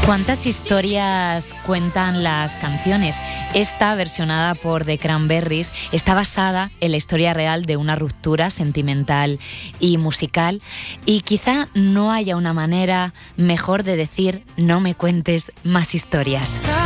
¿Cuántas historias cuentan las canciones? Esta, versionada por The Cranberries, está basada en la historia real de una ruptura sentimental y musical, y quizá no haya una manera mejor de decir: no me cuentes más historias.